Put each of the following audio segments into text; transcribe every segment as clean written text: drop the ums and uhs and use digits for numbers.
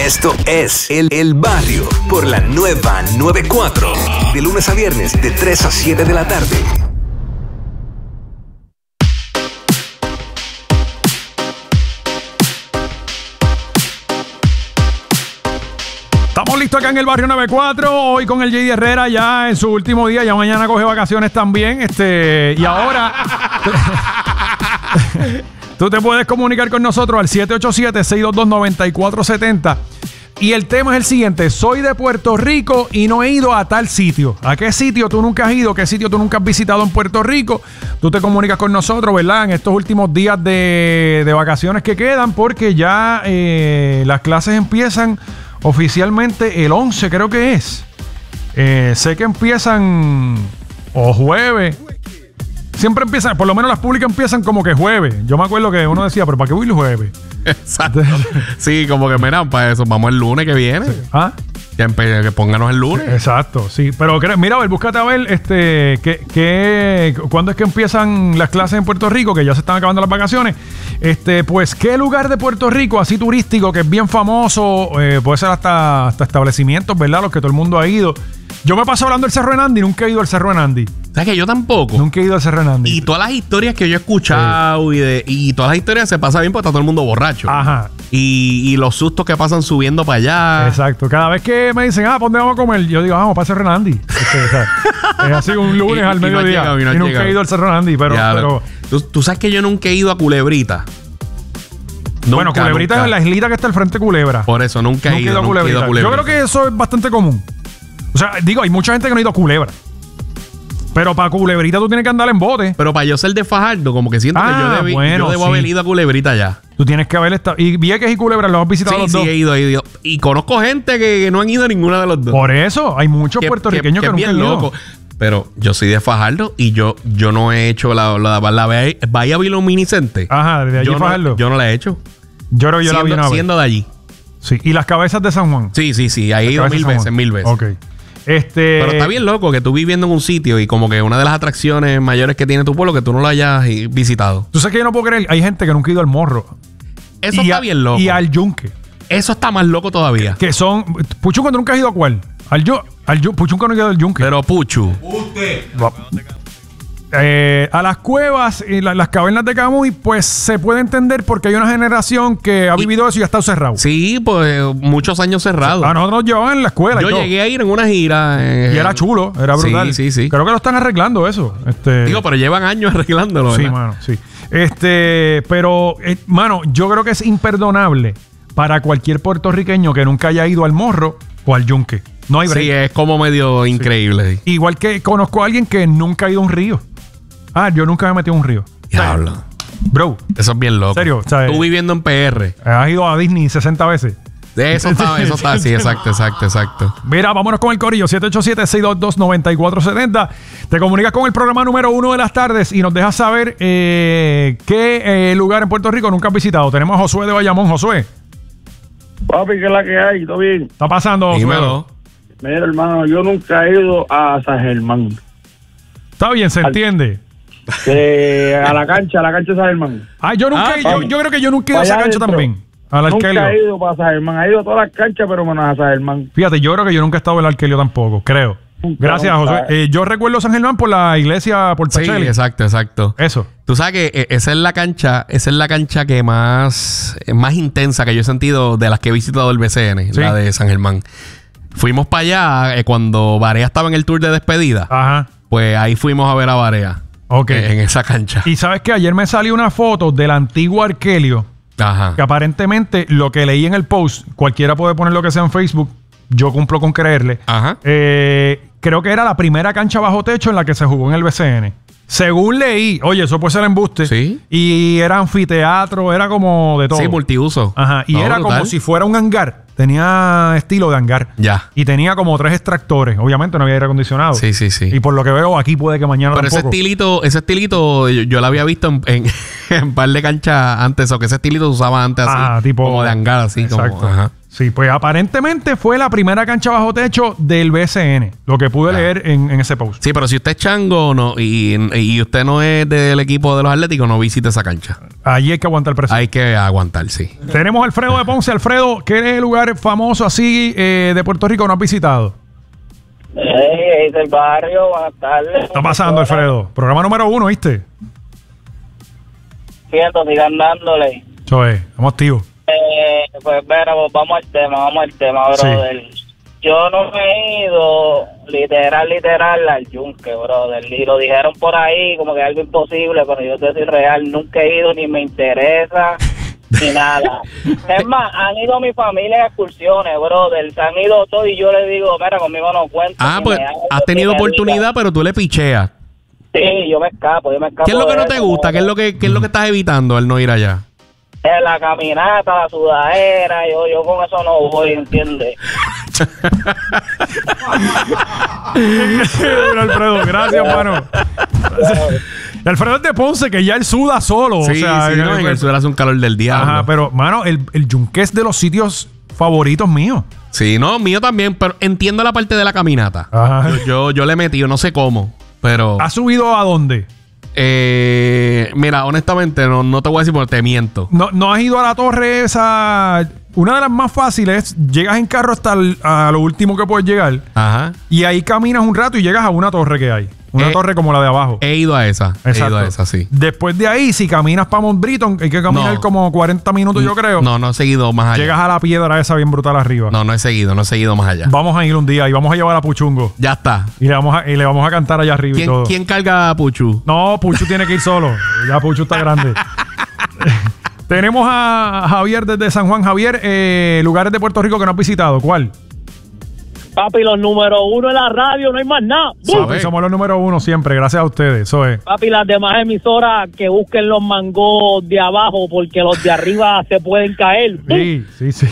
Esto es El Barrio por la nueva 94. De lunes a viernes de 3 a 7 de la tarde. Estamos listos acá en El Barrio 94. Hoy con el JD Herrera ya en su último día. Ya mañana coge vacaciones también. Y ahora... Tú te puedes comunicar con nosotros al 787-622-9470. Y el tema es el siguiente. Soy de Puerto Rico y no he ido a tal sitio. ¿A qué sitio tú nunca has ido? ¿Qué sitio tú nunca has visitado en Puerto Rico? Tú te comunicas con nosotros, ¿verdad? En estos últimos días de vacaciones que quedan, porque ya las clases empiezan oficialmente el 11, creo que es. Sé que empiezan o jueves. Siempre empiezan, por lo menos las públicas empiezan como que jueves. Yo me acuerdo que uno decía, pero ¿para qué voy el jueves? Exacto. Sí, como que miran para eso. Vamos el lunes que viene. Sí. ¿Ah? Que pónganos el lunes. Exacto, sí. Pero mira, a ver, búscate a ver ¿cuándo es que empiezan las clases en Puerto Rico? Que ya se están acabando las vacaciones. Pues, ¿qué lugar de Puerto Rico así turístico que es bien famoso? Puede ser hasta establecimientos, ¿verdad? Los que todo el mundo ha ido. Yo me paso hablando del Cerro de Nandi, nunca he ido al Cerro de Nandi. ¿Sabes que yo tampoco? Nunca he ido al Cerro de Nandi. Y todas las historias que yo he escuchado y todas las historias se pasa bien porque está todo el mundo borracho. Ajá. Y los sustos que pasan subiendo para allá. Exacto. Cada vez que me dicen, ¿por dónde vamos a comer? Yo digo, vamos para el Cerro de Nandi. Es así un lunes al mediodía. Y nunca he ido al Cerro de Nandi, pero... ¿Tú sabes que yo nunca he ido a Culebrita? Bueno, Culebrita es la islita que está al frente de Culebra. Por eso nunca he ido a Culebrita. Yo creo que eso es bastante común. O sea, digo, hay mucha gente que no ha ido a Culebra. Pero para Culebrita tú tienes que andar en bote. Pero para yo ser de Fajardo, como que siento que yo debo haber ido a Culebrita ya. Tú tienes que haber estado. Y Vieques y Culebra los has visitado los dos. Sí, he ido. Y conozco gente que no han ido a ninguna de los dos. Por eso, hay muchos puertorriqueños que nunca han ido. Loco. Pero yo soy de Fajardo y yo no he hecho la Bahía Biluminiscente. Ajá, desde allí Fajardo. Yo no la he hecho. Yo creo que yo la vi una vez. Siendo de allí. Sí. ¿Y las cabezas de San Juan? Sí. Ahí he ido mil veces. Ok. Pero está bien loco que tú viviendo en un sitio y como que una de las atracciones mayores que tiene tu pueblo que tú no lo hayas visitado. Tú sabes que yo no puedo creer. Hay gente que nunca ha ido al Morro. Eso está bien loco. Y al Yunque. Eso está más loco todavía. Que son... Puchunco, ¿tú nunca has ido a cuál? Puchunco no ha ido al Yunque. Pero Puchu. A las cuevas y las cavernas de Camuy, pues se puede entender porque hay una generación que ha vivido eso y ha estado cerrado. Sí, pues muchos años cerrados. A nosotros nos llevaban en la escuela. Yo llegué a ir en una gira. Y era chulo, era brutal. Sí. Creo que lo están arreglando eso. Digo, pero llevan años arreglándolo, ¿verdad? Sí, mano, sí. Pero, mano, yo creo que es imperdonable para cualquier puertorriqueño que nunca haya ido al Morro o al Yunque. No hay break. Sí, es como medio increíble. Igual que conozco a alguien que nunca ha ido a un río. Yo nunca me he metido en un río. Diablo. Bro. Eso es bien loco. ¿En serio? Tú viviendo en PR. Has ido a Disney 60 veces. Eso está, sí, exacto. Mira, vámonos con el corillo. 787-622-9470. Te comunicas con el programa número 1 de las tardes y nos dejas saber qué lugar en Puerto Rico nunca has visitado. Tenemos a Josué de Bayamón. Josué. Papi, ¿qué es la que hay? ¿Todo bien? Está pasando, Josué. Dímelo. Mira, hermano, yo nunca he ido a San Germán. Está bien, se entiende. A la cancha de San Germán. Yo creo que yo nunca he ido a esa cancha también. Al Arkelio. Nunca he ido para San Germán. He ido a todas las canchas, pero menos a San Germán. Fíjate, yo creo que yo nunca he estado en el Arkelio tampoco, creo. Gracias, Josué. Yo recuerdo San Germán por la iglesia por Pacheli. Sí, exacto. Eso. Tú sabes que esa es la cancha que más intensa que yo he sentido de las que he visitado el BCN, la de San Germán. Fuimos para allá cuando Barea estaba en el tour de despedida. Ajá. Pues ahí fuimos a ver a Barea. Ok. En esa cancha. Y sabes que ayer me salió una foto del antiguo Arkelio. Ajá. Que aparentemente lo que leí en el post, cualquiera puede poner lo que sea en Facebook. Yo cumplo con creerle. Ajá. Creo que era la primera cancha bajo techo en la que se jugó en el BCN. Según leí, oye, eso puede ser embuste. Sí. Y era anfiteatro, era como de todo. Sí, multiuso. Ajá. Y era brutal. Como si fuera un hangar. Tenía estilo de hangar. Ya. Y tenía como 3 extractores. Obviamente no había aire acondicionado. Sí. Y por lo que veo, aquí puede que mañana pero tampoco. ese estilito yo lo había visto en un par de canchas antes. O que ese estilito se usaba antes así. Tipo... Como de hangar, así. Exacto. Como, ajá. Sí, pues aparentemente fue la primera cancha bajo techo del BCN, lo que pude leer en ese post. Sí, pero si usted es chango y usted no es del equipo de los Atléticos, no visite esa cancha. Allí hay que aguantar presión. Hay que aguantar, sí. Tenemos a Alfredo de Ponce. Alfredo, ¿qué lugar famoso así de Puerto Rico no has visitado? Hey, del barrio, buenas tardes. ¿Qué está pasando, Alfredo? Programa número 1, ¿viste? Cierto, sigan dándole. Eso es, estamos activos. Pues mira, pues vamos al tema, brother. Sí. Yo no he ido literal al Yunque, brother. Y lo dijeron por ahí como que es algo imposible, pero yo te soy real, nunca he ido ni me interesa ni nada. Es más, han ido mi familia a excursiones, brother. Se han ido todos y yo les digo, mira, conmigo no cuento. Pues has tenido oportunidad, pero tú le picheas. Sí, yo me escapo. ¿Qué es lo que no te gusta? ¿Qué es lo que estás evitando al no ir allá? La caminata, la sudadera, yo con eso no voy, ¿entiendes? Alfredo, gracias, mano. Alfredo es de Ponce, que ya él suda solo. Sí, o sea, en el sur hace un calor del diablo. Ajá, pero, mano, el Yunque es de los sitios favoritos míos. Sí, no, mío también, pero entiendo la parte de la caminata. Ajá. Yo le he metido, no sé cómo, pero... ¿Has subido a dónde? Mira, honestamente, no te voy a decir porque te miento. No has ido a la torre esa. Una de las más fáciles, llegas en carro hasta a lo último que puedes llegar. Ajá. Y ahí caminas un rato y llegas a una torre que hay. Una torre como la de abajo. He ido a esa. Exacto. He ido a esa, sí. Después de ahí, si caminas para Mount Britton, hay que caminar como 40 minutos, yo creo. No he seguido más allá. Llegas a la piedra esa bien brutal arriba. No he seguido más allá. Vamos a ir un día y vamos a llevar a Puchungo. Ya está. Y le vamos a cantar allá arriba y todo. ¿Quién carga a Puchu? No, Puchu tiene que ir solo. Ya Puchu está grande. Tenemos a Javier desde San Juan. Javier, lugares de Puerto Rico que no has visitado. ¿Cuál? Papi, los número 1 en la radio, no hay más nada. Somos los número 1 siempre, gracias a ustedes. Eso es. Papi, las demás emisoras que busquen los mangos de abajo porque los de arriba se pueden caer. Sí.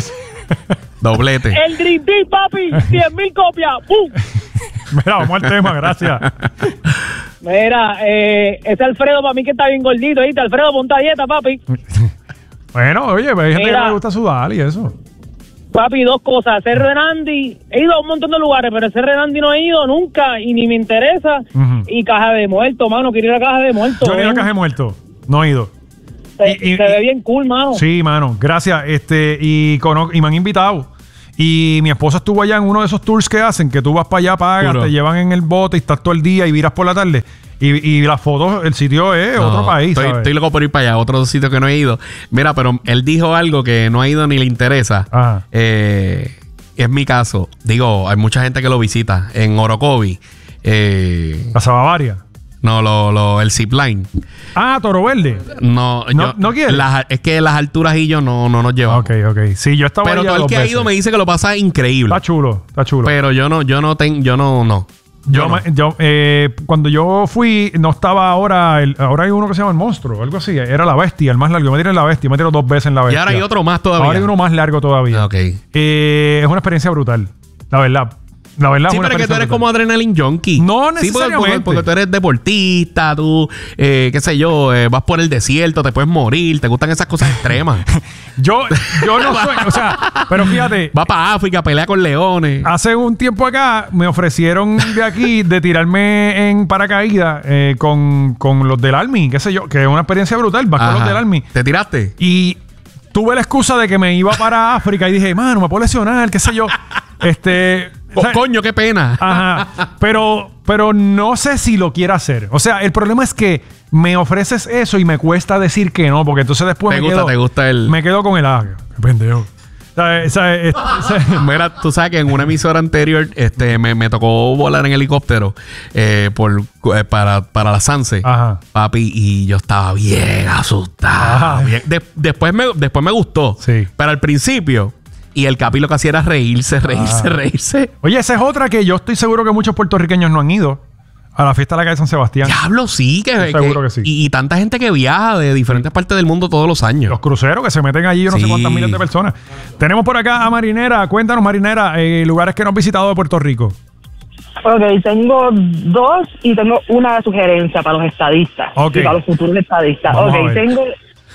Doblete. El Dream Team, papi, 100,000 copias. ¡Bum! Mira, vamos al tema, gracias. Mira, ese Alfredo para mí que está bien gordito, ¿viste? Alfredo, ponte a dieta, papi. Bueno, oye, hay gente que no le gusta sudar y eso. Papi, dos cosas. Cerro de Nandi, he ido a un montón de lugares, pero Cerro de Nandi no he ido nunca y ni me interesa. Y Caja de Muertos, mano, quiero ir a Caja de Muertos. Yo he ido a Caja de Muertos, no he ido. Se ve bien cool, mano. Sí, mano, gracias. Y me han invitado. Y mi esposa estuvo allá en uno de esos tours que hacen, que tú vas para allá, pagas, te llevan en el bote y estás todo el día y viras por la tarde. Y las fotos, el sitio es otro país. Estoy loco por ir para allá, otro sitio que no he ido. Mira, pero él dijo algo que no ha ido ni le interesa. Ajá. Es mi caso. Digo, hay mucha gente que lo visita. En Orocovi. La Sabavaria. No, el zipline. Toro Verde. No quieres. Es que las alturas y yo no nos llevamos. Ok. Sí, yo estaba pero todo el que ha ido me dice que lo pasa increíble. Está chulo. Pero yo no. Cuando yo fui, no estaba ahora hay uno que se llama el Monstruo, algo así. Era la Bestia, el más largo. Yo me tiré en la Bestia, me tiré 2 veces en la Bestia. Y ahora hay otro más todavía. Ahora hay uno más largo todavía. Ok. Es una experiencia brutal, la verdad. Sí, pero es que tú eres como adrenaline junkie. No necesariamente. Sí, porque tú eres deportista, tú, qué sé yo, vas por el desierto, te puedes morir, te gustan esas cosas extremas. yo no soy, o sea, pero fíjate. Va para África, pelea con leones. Hace un tiempo acá me ofrecieron de aquí de tirarme en paracaídas con los del Army, qué sé yo, que es una experiencia brutal, vas con los del Army. ¿Te tiraste? Y tuve la excusa de que me iba para África y dije, mano, me puedo lesionar, qué sé yo. Coño, qué pena. Ajá. Pero no sé si lo quiero hacer. O sea, el problema es que me ofreces eso y me cuesta decir que no, porque entonces después te gusta el... Me quedo con el qué pendejo. Mira, tú sabes que en una emisora anterior me tocó volar en helicóptero para la Sanse. Ajá. Papi, y yo estaba bien asustado. Bien. Después me gustó. Sí. Pero al principio... Y el Capi lo que hacía era reírse. Oye, esa es otra que yo estoy seguro que muchos puertorriqueños no han ido. A la fiesta de la calle San Sebastián. Diablo, sí. Seguro que sí. Y tanta gente que viaja de diferentes partes del mundo todos los años. Los cruceros que se meten allí, yo no sé cuántas miles de personas. Tenemos por acá a Marinera. Cuéntanos, Marinera, lugares que no has visitado de Puerto Rico. Ok, tengo 2 y tengo una sugerencia para los estadistas. Okay. Y para los futuros estadistas. Vamos a ver. Tengo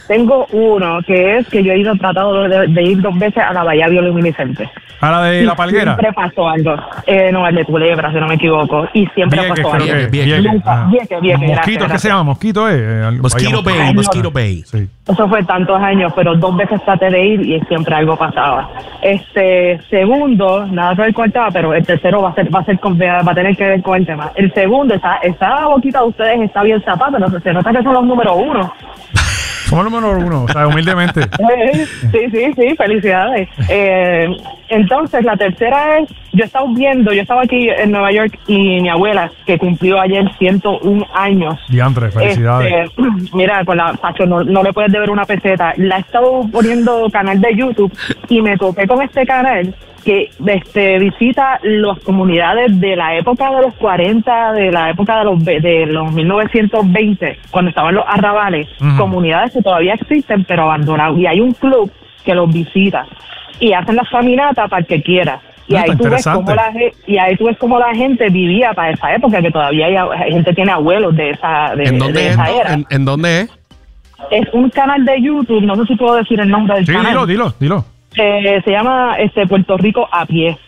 Tengo uno que es que yo he tratado de ir 2 veces a la bahía bioluminiscente. ¿A la de Y la Palguera? Siempre pasó algo. No, el de Culebra, si no me equivoco. Y siempre Vieques, pasó creo algo. que Vieques. Nunca. Vieques, Mosquito, gracias, ¿qué se llama? Mosquito, Mosquito Bay, Ay, no. Mosquito Bay. Sí. Eso fue tantos años, pero 2 veces traté de ir y siempre algo pasaba. Segundo, nada que ver con el tema, pero el tercero va a tener que ver con el tema. El segundo, esa boquita de ustedes está bien zapada, pero se nota que son los número 1. Somos el número 1, o sea, humildemente. Sí, felicidades. Entonces, la tercera es, yo estaba aquí en Nueva York y mi abuela, que cumplió ayer 101 años. Diantre, felicidades. Mira, con Pacho, no le puedes deber una peseta. La he estado poniendo canal de YouTube y me topé con este canal que visita las comunidades de la época de los 40, de la época de los 1920, cuando estaban los arrabales, comunidades que todavía existen pero abandonadas, y hay un club que los visita y hacen las caminatas para el que quiera. Y ahí tú ves cómo la gente vivía para esa época, que todavía hay gente tiene abuelos de esa era. ¿En dónde es? Es un canal de YouTube, no sé si puedo decir el nombre del canal. Dilo. Se llama Puerto Rico a pie.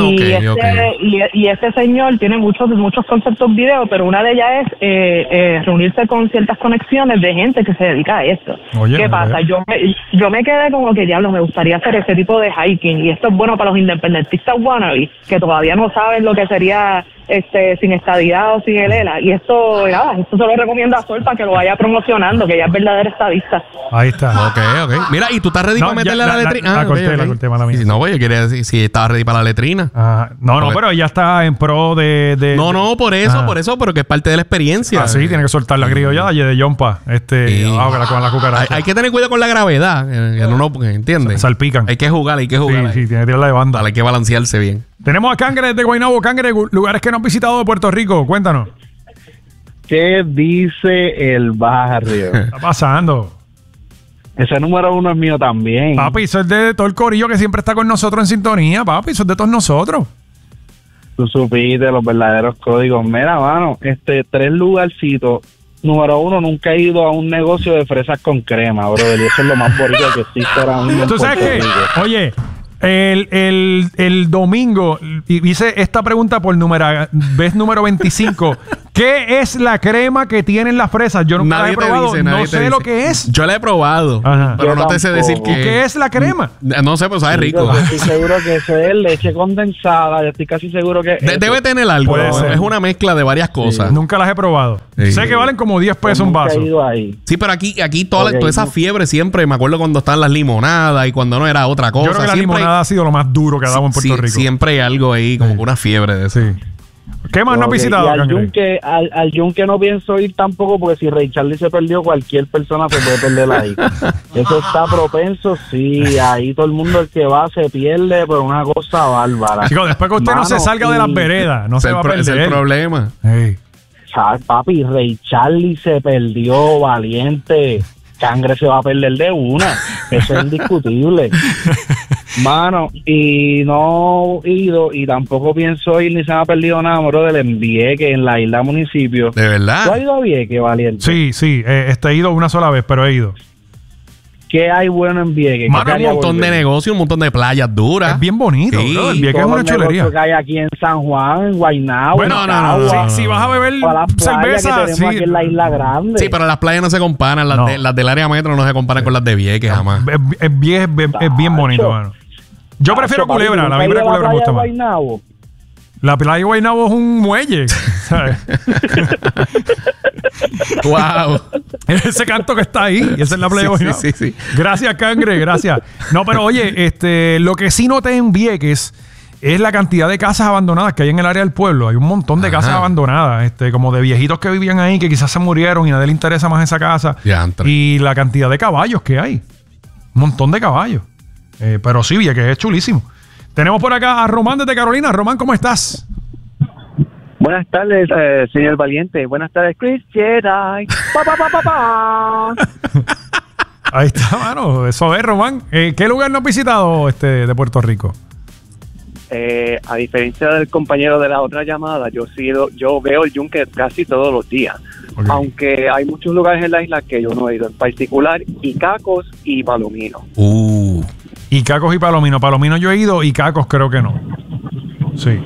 Y este señor tiene muchos conceptos video, pero una de ellas es reunirse con ciertas conexiones de gente que se dedica a esto. ¿Qué pasa? Yo me quedé como que, diablo, me gustaría hacer ese tipo de hiking, y esto es bueno para los independentistas wannabe, que todavía no saben lo que sería sin estadidad o sin el ELA, y esto se lo recomiendo a Sol para que lo vaya promocionando, que ella es verdadera estadista. Ahí está. Ok. Mira, ¿y tú estás ready para meterle a la letrina? La corté, mala mía. No, yo quería decir si estaba ready para la letrina. No, pero ella está en pro de... No, por eso, pero que es parte de la experiencia. Sí, tiene que soltar la criollada y de Yompa. Con la cucaracha. Hay que tener cuidado con la gravedad. Porque, ¿entiendes? Salpican. Hay que jugar. Sí, tiene que tirarla de banda. Hay que balancearse bien. Tenemos a Cangre de Guaynabo. Cangre, lugares que no han visitado de Puerto Rico. Cuéntanos. ¿Qué dice el barrio? ¿Qué está pasando? Ese número 1 es mío también. Papi, eso es de todo el corillo que siempre está con nosotros en sintonía, papi. Eso es de todos nosotros. Tú supiste los verdaderos códigos. Mira, mano, 3 lugarcitos. Número 1, nunca he ido a un negocio de fresas con crema, brother. Y eso es lo más bonito que existe ahora mismo. ¿Tú sabes qué? Oye, el domingo hice esta pregunta por vez número 25. ¿Qué es la crema que tienen las fresas? Yo nunca la he probado. No sé lo que es. Yo la he probado, pero no te sé decir qué es la crema. No sé, pero sabe rico. Yo estoy seguro que eso es leche condensada. Yo estoy casi seguro que... Debe tener algo. Es una mezcla de varias cosas. Nunca las he probado. Sé que valen como 10 pesos un vaso. Sí, pero aquí toda esa fiebre siempre, me acuerdo cuando estaban las limonadas y cuando no era otra cosa. Yo creo que la limonada ha sido lo más duro que ha dado en Puerto Rico. Siempre hay algo ahí, como una fiebre de eso. Sí. ¿Qué más no has visitado? Al Yunque no pienso ir tampoco, porque si Ray Charlie se perdió, cualquier persona se puede perder ahí. Eso está propenso, sí. Ahí todo el mundo el que va se pierde, pero una cosa bárbara. Chicos, después que usted no se salga de las veredas, no se va a perder. Ese es el problema. Papi, Ray Charlie se perdió, valiente. Cangre se va a perder de una. Eso es indiscutible. Mano, y no he ido y tampoco pienso ir, ni se me ha perdido nada, moro, del Vieques, en la isla municipio. ¿De verdad? ¿Tú has ido a Vieques, valiente? Sí, he ido una sola vez, pero he ido. ¿Qué hay bueno en Vieques? Mano, un montón de negocios, un montón de playas duras. Es bien bonito, sí, bro. El Vieques es una chulería. Que hay aquí en San Juan, en Guaynabo. Bueno, no. Si vas a beber cerveza, que tenemos aquí en la Isla Grande. Sí, pero las playas no se comparan. Las del área metro no se comparan con las de Vieques, jamás. Es bien bonito, mano. Yo prefiero Culebra, la vibra de Culebra me gusta más. La playa de Guaynabo es un muelle, ¿sabes? Wow. Ese canto que está ahí, esa es la playa de Guaynabo. Sí. Gracias, Cangre, gracias. No, pero oye, lo que sí noté en Vieques es la cantidad de casas abandonadas que hay en el área del pueblo. Hay un montón de casas abandonadas, como de viejitos que vivían ahí, que quizás se murieron y a nadie le interesa más esa casa. Y la cantidad de caballos que hay. Un montón de caballos. Pero sí, Vieques es chulísimo. Tenemos por acá a Román desde Carolina. Román, ¿cómo estás? Buenas tardes, señor Valiente. Buenas tardes, Chris Jedi. Ahí está, mano. Eso es, Román. ¿Qué lugar no has visitado de Puerto Rico? a diferencia del compañero de la otra llamada, yo veo el yunque casi todos los días. Ok. Aunque hay muchos lugares en la isla que yo no he ido, en particular Icacos y Palomino. Icacos y Palomino. Palomino yo he ido, Icacos creo que no. Sí.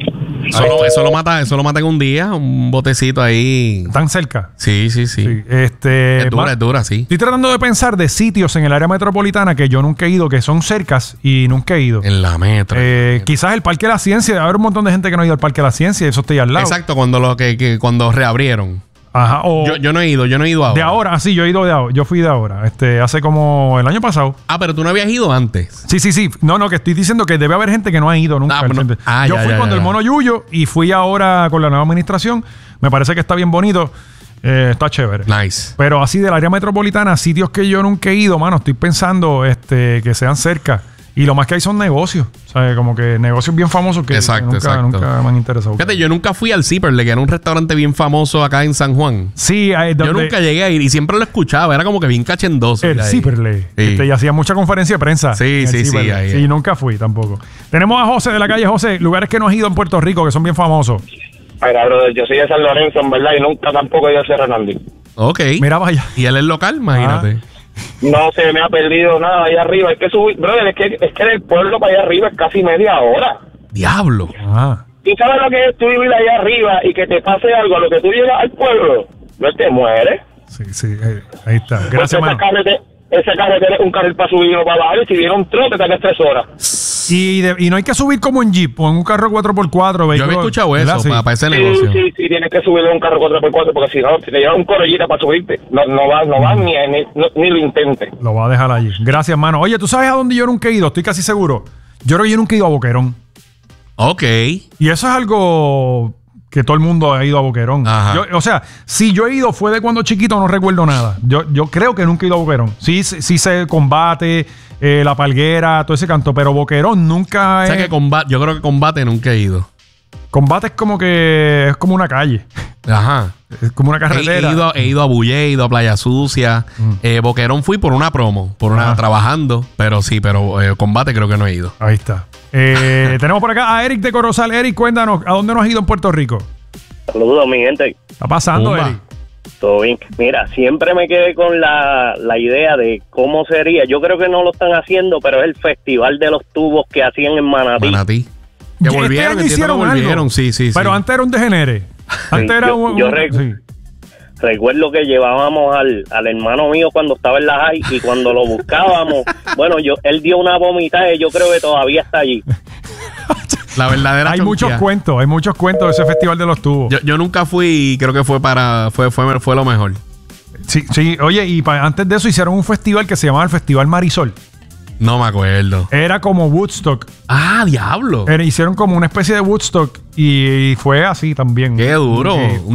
Eso lo mata en un día, un botecito ahí. ¿Tan cerca? Sí. Sí. Es dura, sí. Estoy tratando de pensar de sitios en el área metropolitana que yo nunca he ido, que son cercas y nunca he ido. En la metro. Quizás el Parque de la Ciencia. Debe haber un montón de gente que no ha ido al Parque de la Ciencia y eso está ahí al lado. Exacto, cuando reabrieron. Ajá. Yo no he ido ahora. De ahora, sí, yo he ido de ahora. Yo fui de ahora. Hace como el año pasado. Ah, pero tú no habías ido antes. Sí. No, que estoy diciendo que debe haber gente que no ha ido nunca. Ah, bueno. Yo fui cuando el Mono Yuyo y fui ahora con la nueva administración. Me parece que está bien bonito. Está chévere. Nice. Pero así del área metropolitana, sitios que yo nunca he ido, mano, estoy pensando que sean cerca. Y lo más que hay son negocios. O sea, como que negocios bien famosos que nunca me han interesado. Fíjate, yo nunca fui al Zipperle, que era un restaurante bien famoso acá en San Juan. Sí, yo nunca llegué a ir y siempre lo escuchaba. Era como que bien cachendoso. El Zipperle. Sí. Y hacía mucha conferencia de prensa. Sí. Ahí. Sí, nunca fui tampoco. Tenemos a José de la calle. José, lugares que no has ido en Puerto Rico, que son bien famosos. Mira, brother, yo soy de San Lorenzo, en verdad, y nunca tampoco he ido a Cerro Hernández. Ok. Mira, vaya. ¿Y él es local? Imagínate. No se me ha perdido nada allá arriba. Hay que subir, brother, es que del pueblo para allá arriba es casi media hora. Diablo. ¿Y sabes lo que es tú vivir allá arriba y que te pase algo a lo que tú llegas al pueblo? No te mueres. Sí, ahí está. Gracias, mano. Ese carretera es un carril para subir o para bajar, y si viene un trote te quedas 3 horas. Y no hay que subir como en Jeep o en un carro 4x4. Yo había escuchado eso para ese negocio. Sí, tienes que subir en un carro 4x4 porque si no, si te llevas un corollita para subirte, no vas ni lo intentes. Lo va a dejar allí. Gracias, mano. Oye, ¿tú sabes a dónde yo nunca he ido? Estoy casi seguro. Yo creo que yo nunca he ido a Boquerón. Ok. Y eso es algo que todo el mundo ha ido a Boquerón. O sea, si yo he ido fue de cuando chiquito, no recuerdo nada. Yo creo que nunca he ido a Boquerón. Sí se combate, La Palguera, todo ese canto, pero Boquerón nunca O sea que yo creo que Combate nunca he ido. Combate es como que es como una calle. Ajá. Es como una carretera. He ido a Bulle, he ido a Playa Sucia. Boquerón fui por una promo, trabajando, pero Combate creo que no he ido. Ahí está. Tenemos por acá a Eric de Corozal. Eric, cuéntanos, ¿a dónde nos has ido en Puerto Rico? Saludos, mi gente. ¿Está pasando, Eric? Todo bien. Mira, siempre me quedé con la idea de cómo sería. Yo creo que no lo están haciendo, pero es el festival de los tubos que hacían en Manatí. Que volvieron, algo. Sí. Pero antes era un degenere. Antes era recuerdo que llevábamos al hermano mío cuando estaba en la high y cuando lo buscábamos, bueno, él dio una vomitada y yo creo que todavía está allí. La verdadera Hay muchos cuentos de ese festival de los tubos. Yo nunca fui y creo que fue lo mejor. Sí, oye, y antes de eso hicieron un festival que se llamaba el Festival Marisol. No me acuerdo. Era como Woodstock. Ah, diablo. Hicieron como una especie de Woodstock y fue así también. Qué duro.